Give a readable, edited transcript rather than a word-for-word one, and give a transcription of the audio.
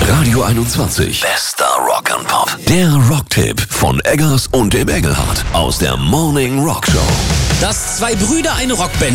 Radio 21. Bester Rock and Pop. Der Rocktipp von Eggers und dem Engelhardt aus der Morning Rock Show. Dass zwei Brüder eine Rockband